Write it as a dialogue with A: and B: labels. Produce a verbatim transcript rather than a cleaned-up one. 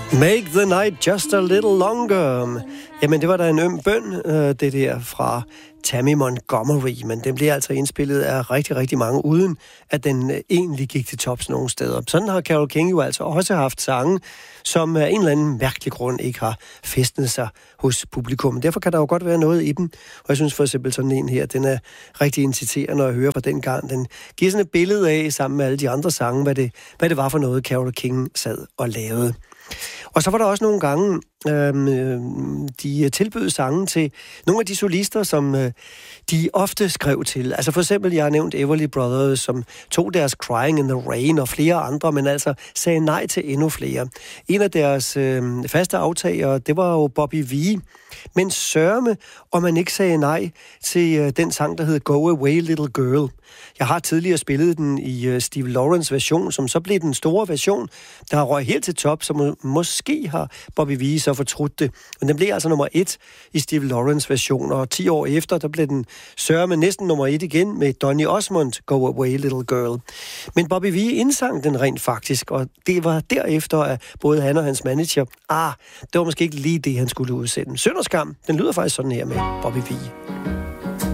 A: Make the night just a little longer. Jamen, det var da en øm bøn, det der fra Tammy Montgomery, men den bliver altså indspillet af rigtig, rigtig mange, uden at den egentlig gik til tops nogen steder. Sådan har Carole King jo altså også haft sange, som af en eller anden mærkelig grund ikke har fæstnet sig hos publikum. Derfor kan der jo godt være noget i dem, og jeg synes for eksempel sådan en her, den er rigtig inciterende at høre fra den gang. Den giver sådan et billede af, sammen med alle de andre sange, hvad det, hvad det var for noget, Carole King sad og lavede. Og så var der også nogle gange, øhm, de tilbød sange til nogle af de solister, som øh, de ofte skrev til. Altså for eksempel, jeg har nævnt Everly Brothers, som tog deres Crying in the Rain og flere andre, men altså sagde nej til endnu flere. En af deres øh, faste aftagere, det var jo Bobby Vee. Men sørme, om man ikke sagde nej til øh, den sang, der hed Go Away Little Girl. Jeg har tidligere spillet den i øh, Steve Lawrence version, som så blev den store version, der har røg helt til top, så må, måske har Bobby Vee så fortrudt det. Men den blev altså nummer et i Steve Lawrence version, og ti år efter, der blev den sørme næsten nummer et igen med Donny Osmond, Go Away Little Girl. Men Bobby Vee indsang den rent faktisk, og det var derefter, at både han og hans manager, ah, det var måske ikke lige det, han skulle udsende. Synd og skam, den lyder faktisk sådan her med Bobby Vee.